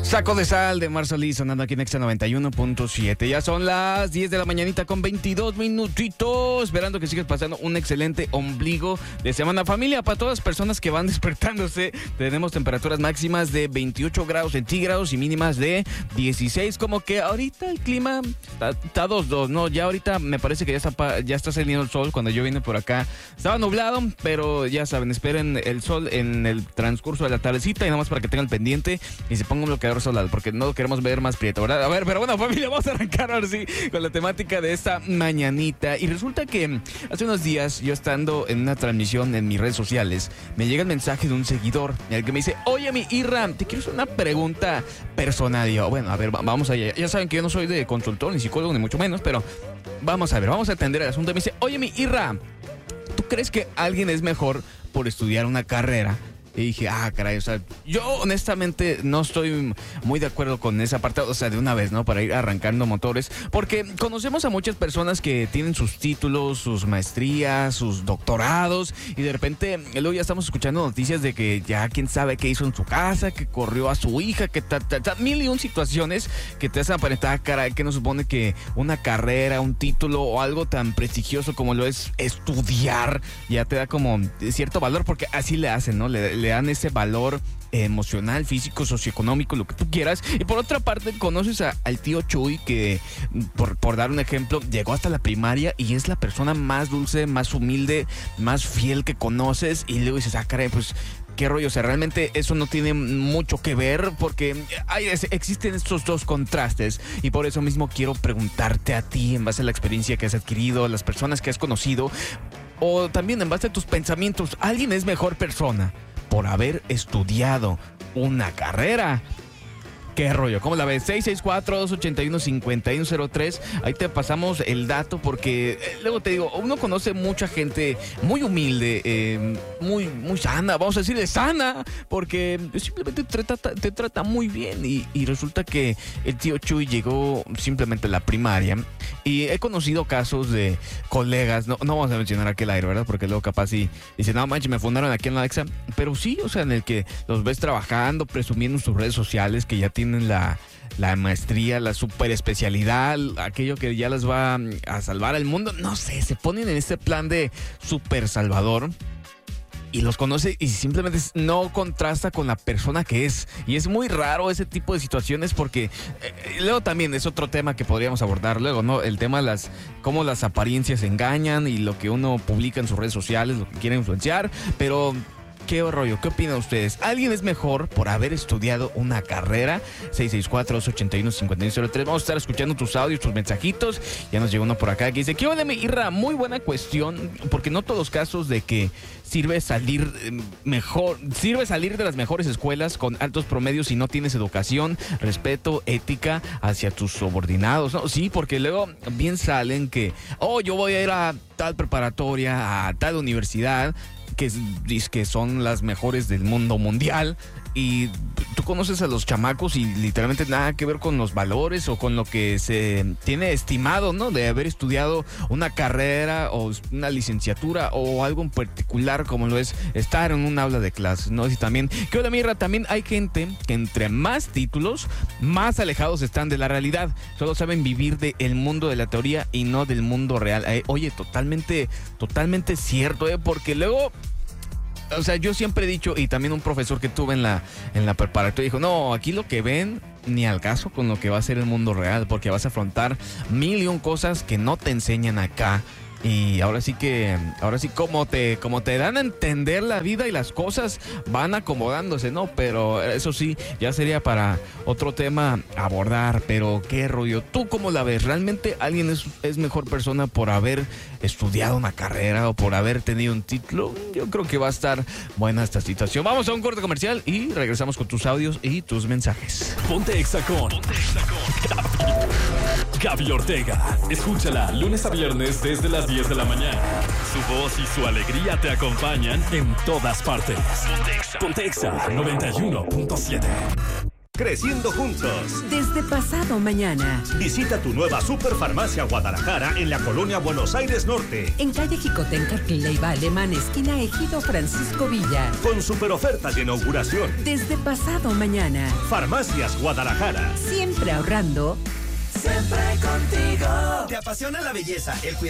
Saco de Sal de Marcelí sonando aquí en Exa 91.7. Ya son las 10 de la mañanita con 22 minutitos. Esperando que sigas pasando un excelente ombligo de semana. Familia, para todas las personas que van despertándose, tenemos temperaturas máximas de 28 grados centígrados y mínimas de 16. Como que ahorita el clima está 2-2, ¿no? Ya ahorita me parece que ya está saliendo el sol. Cuando yo vine por acá estaba nublado, pero ya saben, esperen el sol en el transcurso de la tardecita y nada más para que tengan pendiente y se pongan un bloqueador solar, porque no lo queremos ver más prieto, ¿verdad? A ver, pero bueno, familia, vamos a arrancar ahora sí con la temática de esta mañanita. Y resulta que hace unos días, yo estando en una transmisión en mis redes sociales, me llega el mensaje de un seguidor, en el que me dice: oye, mi Irra, te quiero hacer una pregunta personal. Y yo, bueno, a ver, vamos allá. Ya saben que yo no soy de consultor, ni psicólogo, ni mucho menos, pero vamos a ver, vamos a atender el asunto. Y me dice: oye, mi Irra, ¿tú crees que alguien es mejor por estudiar una carrera? Y dije, caray, o sea, yo honestamente no estoy muy de acuerdo con esa parte, o sea, de una vez, ¿no? Para ir arrancando motores, porque conocemos a muchas personas que tienen sus títulos, sus maestrías, sus doctorados, y de repente luego ya estamos escuchando noticias de que ya quién sabe qué hizo en su casa, que corrió a su hija, que mil y un situaciones que te hacen aparentar, caray, que no supone que una carrera, un título o algo tan prestigioso como lo es estudiar, ya te da como cierto valor, porque así le hacen, ¿no? Le dan ese valor emocional, físico, socioeconómico, lo que tú quieras. Y por otra parte, conoces al tío Chuy, que por dar un ejemplo, llegó hasta la primaria y es la persona más dulce, más humilde, más fiel que conoces, y luego dices, caray, pues qué rollo. O sea, realmente eso no tiene mucho que ver, porque existen estos dos contrastes, y por eso mismo quiero preguntarte a ti, en base a la experiencia que has adquirido, las personas que has conocido, o también en base a tus pensamientos, ¿alguien es mejor persona por haber estudiado una carrera? ¿Qué rollo? ¿Cómo la ves? 664-281-5103. Ahí te pasamos el dato, porque luego te digo, uno conoce mucha gente muy humilde, muy sana, vamos a decirle sana, porque simplemente te trata muy bien. Y resulta que el tío Chuy llegó simplemente a la primaria. Y he conocido casos de colegas, no vamos a mencionar aquel aire, ¿verdad? Porque luego capaz y dicen, no manches, me fundaron aquí en la EXA. Pero sí, o sea, en el que los ves trabajando, presumiendo en sus redes sociales que ya tienen la maestría, la super especialidad, aquello que ya les va a salvar al mundo. No sé, se ponen en este plan de super salvador, y los conoce y simplemente no contrasta con la persona que es. Y es muy raro ese tipo de situaciones, porque luego también es otro tema que podríamos abordar luego, ¿no? El tema de cómo las apariencias engañan y lo que uno publica en sus redes sociales, lo que quiere influenciar. Pero ¿qué rollo? ¿Qué opinan ustedes? ¿Alguien es mejor por haber estudiado una carrera? 664-281-5103. Vamos a estar escuchando tus audios, tus mensajitos. Ya nos llegó uno por acá que dice: ¿qué onda, mi Irra? Muy buena cuestión, porque no todos los casos de que sirve salir de las mejores escuelas con altos promedios si no tienes educación, respeto, ética hacia tus subordinados, ¿no? Sí, porque luego bien salen que, yo voy a ir a tal preparatoria, a tal universidad, que son las mejores del mundo mundial, y tú conoces a los chamacos y literalmente nada que ver con los valores o con lo que se tiene estimado, ¿no? De haber estudiado una carrera o una licenciatura o algo en particular, como lo es estar en un aula de clases, ¿no? Y también, ¿qué onda, Mirra? También hay gente que entre más títulos, más alejados están de la realidad. Solo saben vivir del mundo de la teoría y no del mundo real. Oye, totalmente cierto, porque luego, o sea, yo siempre he dicho, y también un profesor que tuve en la preparatoria dijo: no, aquí lo que ven ni al caso con lo que va a ser el mundo real, porque vas a afrontar mil y un cosas que no te enseñan acá. Y ahora sí como te dan a entender la vida y las cosas van acomodándose, ¿no? Pero eso sí, ya sería para otro tema abordar. Pero qué rollo, ¿tú cómo la ves? ¿Realmente alguien es mejor persona por haber estudiado una carrera o por haber tenido un título? Yo creo que va a estar buena esta situación. Vamos a un corte comercial y regresamos con tus audios y tus mensajes. Ponte Exa con Gaby Ortega. Escúchala lunes a viernes desde las 10 de la mañana. Su voz y su alegría te acompañan en todas partes. Ponte Exa 91.7. creciendo juntos. Desde pasado mañana. Visita tu nueva Superfarmacia Guadalajara en la colonia Buenos Aires Norte. En calle Jicotenca, Leiva Alemán, esquina Ejido Francisco Villa. Con super ofertas de inauguración. Desde pasado mañana. Farmacias Guadalajara. Siempre ahorrando. Siempre contigo. ¿Te apasiona la belleza, el cuidado